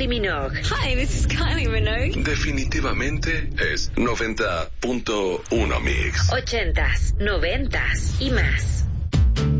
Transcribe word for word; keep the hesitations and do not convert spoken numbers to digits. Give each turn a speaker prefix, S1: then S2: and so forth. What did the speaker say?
S1: Kylie Minogue.
S2: Hi, this is Kylie Minogue.
S3: Definitivamente es noventa punto uno Mix.
S1: Ochentas, noventas y más.